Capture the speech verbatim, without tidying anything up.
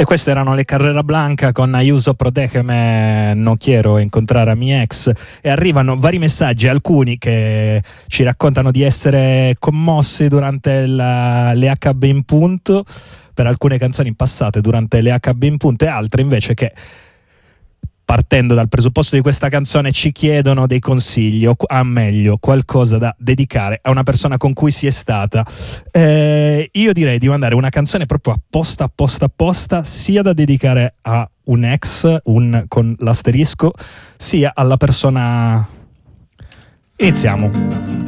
E queste erano le Carrera Blanca con Ayuso Protégeme, no quiero incontrare a mi ex, e arrivano vari messaggi, alcuni che ci raccontano di essere commossi durante la, le H B in punto, per alcune canzoni passate durante le H B in punto, e altre invece che, partendo dal presupposto di questa canzone, ci chiedono dei consigli o a meglio qualcosa da dedicare a una persona con cui si è stata. Eh, io direi di mandare una canzone proprio apposta, apposta, apposta, sia da dedicare a un ex, un con l'asterisco, sia alla persona. Iniziamo.